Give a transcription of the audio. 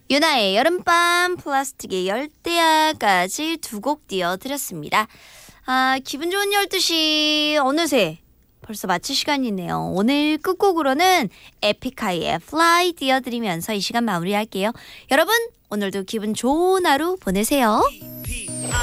유나의 여름밤, 플라스틱의 열대야까지 두 곡 띄워드렸습니다. 기분 좋은 12시 어느새 벌써 마칠 시간이네요. 오늘 끝곡으로는 에픽하이의 Fly 띄워드리면서 이 시간 마무리할게요. 여러분 오늘도 기분 좋은 하루 보내세요.